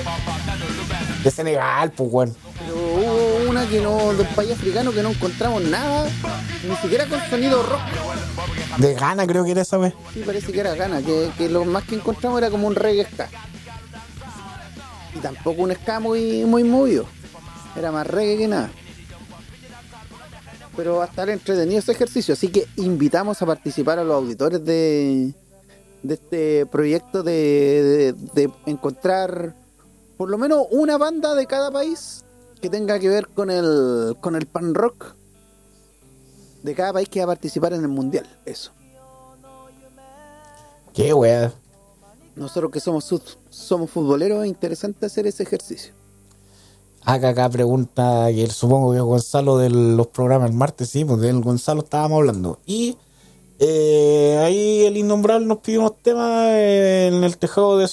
De Senegal, pues, weón. Pero hubo una que no, de un país africano que no encontramos nada, ni siquiera con sonido rock. De Ghana creo que era esa, weón. Sí, parece que era Ghana, que lo más que encontramos era como un reggae ska. Y tampoco un ska muy movido. Era más reggae que nada. Pero va a estar entretenido ese ejercicio, así que invitamos a participar a los auditores de este proyecto de encontrar por lo menos una banda de cada país que tenga que ver con el pan rock de cada país que va a participar en el mundial. Eso. Qué weón. Nosotros que somos futboleros, es interesante hacer ese ejercicio. Acá pregunta que supongo que Gonzalo de los programas el martes, sí, pues del Gonzalo estábamos hablando. Y ahí el Innombrable nos pidió unos temas en el tejado de